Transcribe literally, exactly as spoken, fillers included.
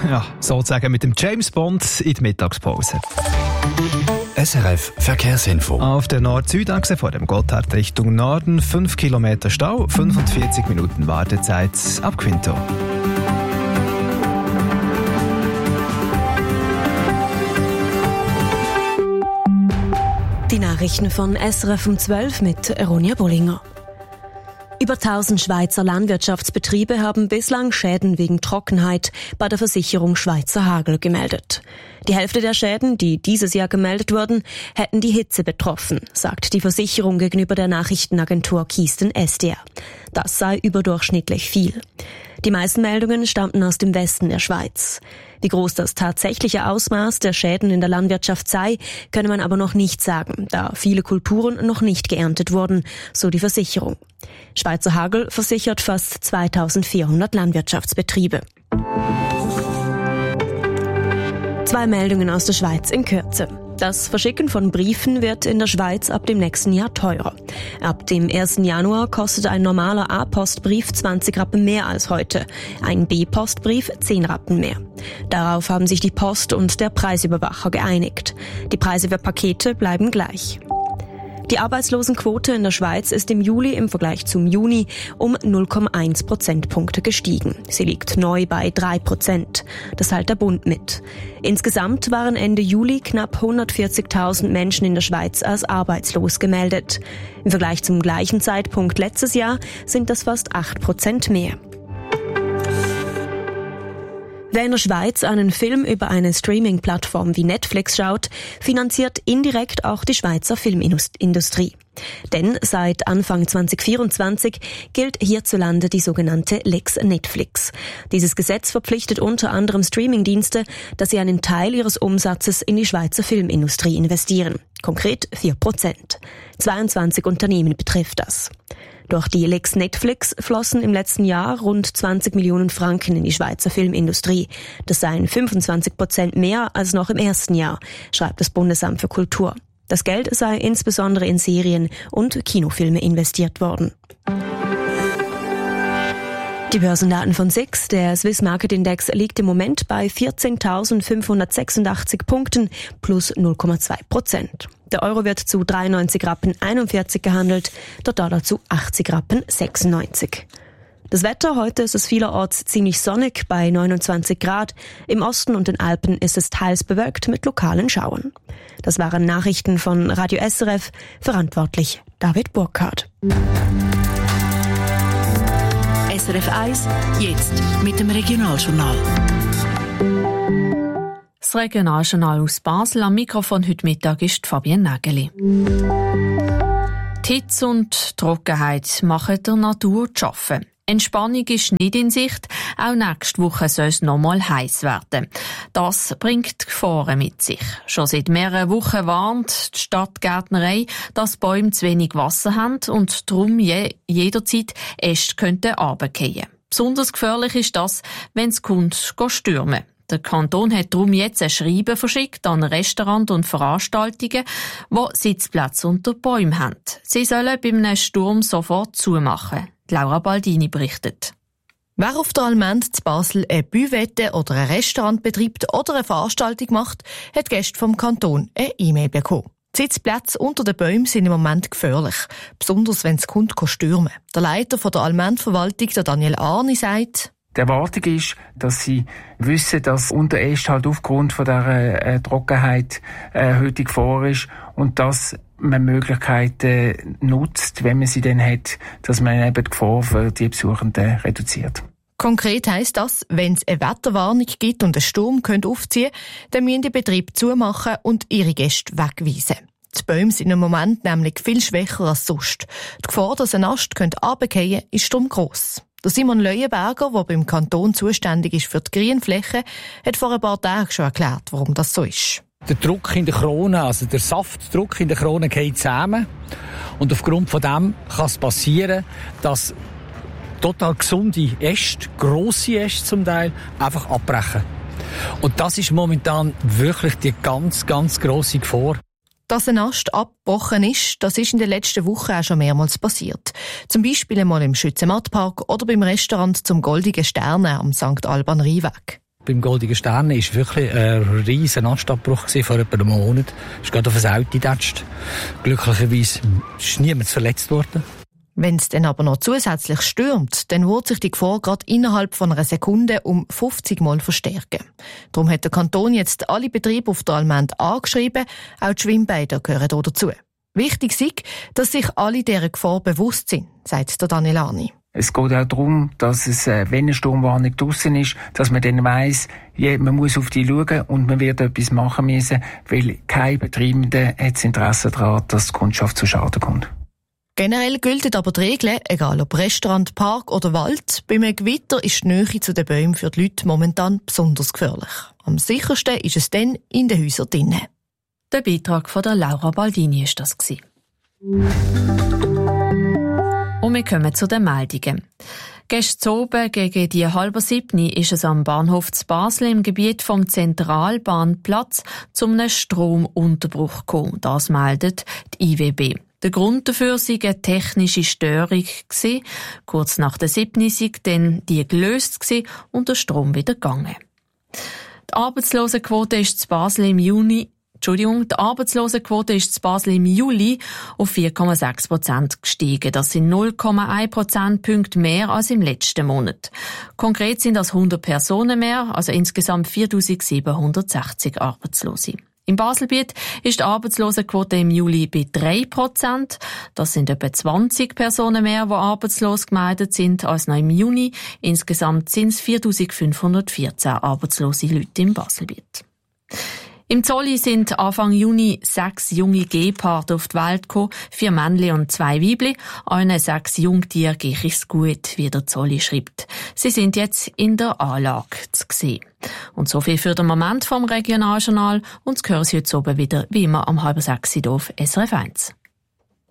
ja, sozusagen mit dem James Bond in die Mittagspause. S R F Verkehrsinfo. Auf der Nord-Süd-Achse vor dem Gotthard Richtung Norden fünf Kilometer Stau, fünfundvierzig Minuten Wartezeit ab Quinto. Die Nachrichten von S R F um zwölf mit Ronja Bollinger. Über tausend Schweizer Landwirtschaftsbetriebe haben bislang Schäden wegen Trockenheit bei der Versicherung Schweizer Hagel gemeldet. Die Hälfte der Schäden, die dieses Jahr gemeldet wurden, hätten die Hitze betroffen, sagt die Versicherung gegenüber der Nachrichtenagentur Kisten S D R. Das sei überdurchschnittlich viel. Die meisten Meldungen stammten aus dem Westen der Schweiz. Wie groß das tatsächliche Ausmaß der Schäden in der Landwirtschaft sei, könne man aber noch nicht sagen, da viele Kulturen noch nicht geerntet wurden, so die Versicherung. Schweizer Hagel versichert fast zweitausendvierhundert Landwirtschaftsbetriebe. Zwei Meldungen aus der Schweiz in Kürze. Das Verschicken von Briefen wird in der Schweiz ab dem nächsten Jahr teurer. Ab dem ersten Januar kostet ein normaler A-Postbrief zwanzig Rappen mehr als heute, ein B-Postbrief zehn Rappen mehr. Darauf haben sich die Post und der Preisüberwacher geeinigt. Die Preise für Pakete bleiben gleich. Die Arbeitslosenquote in der Schweiz ist im Juli im Vergleich zum Juni um null Komma eins Prozentpunkte gestiegen. Sie liegt neu bei drei Prozent. Das teilt der Bund mit. Insgesamt waren Ende Juli knapp hundertvierzigtausend Menschen in der Schweiz als arbeitslos gemeldet. Im Vergleich zum gleichen Zeitpunkt letztes Jahr sind das fast acht Prozent mehr. Wer in der Schweiz einen Film über eine Streaming-Plattform wie Netflix schaut, finanziert indirekt auch die Schweizer Filmindustrie. Denn seit Anfang zwanzig vierundzwanzig gilt hierzulande die sogenannte Lex Netflix. Dieses Gesetz verpflichtet unter anderem Streamingdienste, dass sie einen Teil ihres Umsatzes in die Schweizer Filmindustrie investieren. Konkret vier Prozent. zweiundzwanzig Unternehmen betrifft das. Durch die Lex Netflix flossen im letzten Jahr rund zwanzig Millionen Franken in die Schweizer Filmindustrie. Das seien fünfundzwanzig Prozent mehr als noch im ersten Jahr, schreibt das Bundesamt für Kultur. Das Geld sei insbesondere in Serien und Kinofilme investiert worden. Die Börsendaten von S I X, der Swiss Market Index, liegt im Moment bei vierzehntausendfünfhundertsechsundachtzig Punkten plus null Komma zwei Prozent. Der Euro wird zu dreiundneunzig Rappen einundvierzig gehandelt, der Dollar zu achtzig Rappen sechsundneunzig. Das Wetter, heute ist es vielerorts ziemlich sonnig bei neunundzwanzig Grad. Im Osten und den Alpen ist es teils bewölkt mit lokalen Schauern. Das waren Nachrichten von Radio S R F, verantwortlich David Burkhardt. S R F eins, jetzt mit dem Regionaljournal. Das Regionaljournal aus Basel. Am Mikrofon heute Mittag ist Fabienne Nägeli. Die Hitze und die Trockenheit machen der Natur zu schaffen. Entspannung ist nicht in Sicht. Auch nächste Woche soll es nochmal heiß werden. Das bringt Gefahren mit sich. Schon seit mehreren Wochen warnt die Stadtgärtnerei, dass Bäume zu wenig Wasser haben und darum je, jederzeit Äste könnten runterfallen. Besonders gefährlich ist das, wenn es kommt, stürmen. Der Kanton hat darum jetzt ein Schreiben verschickt an Restaurants und Veranstaltungen, die Sitzplätze unter Bäumen haben. Sie sollen bei einem Sturm sofort zumachen. Laura Baldini berichtet. Wer auf der Allmende zu Basel eine Büwette oder ein Restaurant betreibt oder eine Veranstaltung macht, hat Gäste vom Kanton eine E-Mail bekommen. Die Sitzplätze unter den Bäumen sind im Moment gefährlich, besonders wenn es kommt, stürmen. Der Leiter von der Allmende-Verwaltung, der Daniel Arni, sagt: Die Erwartung ist, dass sie wissen, dass unter Ästen halt aufgrund von dieser äh, Trockenheit äh, heute Gefahr ist und dass man Möglichkeiten nutzt, wenn man sie dann hat, dass man eben die Gefahr für die Besuchenden reduziert. Konkret heisst das, wenn es eine Wetterwarnung gibt und ein Sturm könnte aufziehen, dann müssen die Betriebe zumachen und ihre Gäste wegweisen. Die Bäume sind im Moment nämlich viel schwächer als sonst. Die Gefahr, dass ein Ast runterfallen könnte, ist darum gross. Der Simon Leuenberger, der beim Kanton zuständig ist für die Grünflächen, hat vor ein paar Tagen schon erklärt, warum das so ist. Der Druck in der Krone, also der Saftdruck in der Krone geht zusammen. Und aufgrund von dem kann es passieren, dass total gesunde Äste, grosse Äste zum Teil, einfach abbrechen. Und das ist momentan wirklich die ganz, ganz grosse Gefahr. Dass ein Ast abgebrochen ist, das ist in den letzten Wochen auch schon mehrmals passiert. Zum Beispiel einmal im Schützenmattpark oder beim Restaurant zum Goldigen Sterne am Sankt Alban Rheinweg. Beim Goldigen Stern war wirklich ein riesen Astabbruch vor etwa einem Monat. Es ist gerade auf ein Auto getatscht. Glücklicherweise ist niemand verletzt worden. Wenn es dann aber noch zusätzlich stürmt, dann wird sich die Gefahr gerade innerhalb von einer Sekunde um fünfzig Mal verstärken. Darum hat der Kanton jetzt alle Betriebe auf der Allmende angeschrieben, auch die Schwimmbäder gehören hier dazu. Wichtig ist, dass sich alle dieser Gefahr bewusst sind, sagt der Daniel Arni. Es geht auch darum, dass es, wenn eine Sturmwarnung draussen ist, dass man dann weiss, ja, man muss auf die schauen und man wird etwas machen müssen, weil kein Betreibender hat das Interesse daran, dass die Kundschaft zu Schaden kommt. Generell gilt aber die Regel, egal ob Restaurant, Park oder Wald, bei einem Gewitter ist die Nähe zu den Bäumen für die Leute momentan besonders gefährlich. Am sichersten ist es dann in den Häusern drinnen. Der Beitrag von der Laura Baldini war das. Und wir kommen zu den Meldungen. Gestern oben gegen die halbe siebni ist es am Bahnhof zu Basel im Gebiet vom Zentralbahnplatz zu einem Stromunterbruch gekommen. Das meldet die I W B. Der Grund dafür sei eine technische Störung gewesen. Kurz nach der siebni sei dann die gelöst gewesen und der Strom wieder gegangen. Die Arbeitslosenquote ist zu Basel im Juni Entschuldigung, die Arbeitslosenquote ist zu Basel im Juli auf vier Komma sechs Prozent gestiegen. Das sind null Komma eins Prozentpunkte mehr als im letzten Monat. Konkret sind das hundert Personen mehr, also insgesamt viertausendsiebenhundertsechzig Arbeitslose. Im Baselbiet ist die Arbeitslosenquote im Juli bei drei Prozent. Das sind etwa zwanzig Personen mehr, die arbeitslos gemeldet sind, als noch im Juni. Insgesamt sind es viertausendfünfhundertvierzehn arbeitslose Leute im Baselbiet. Im Zolli sind Anfang Juni sechs junge Geparde auf die Welt gekommen, vier Männli und zwei Weibli. Allen sechs Jungtieren geht es gut, wie der Zolli schreibt. Sie sind jetzt in der Anlage zu sehen. Und so viel für den Moment vom Regionaljournal. Und das hören Sie heute oben wieder, wie immer, am halb sechs hier auf S R F eins.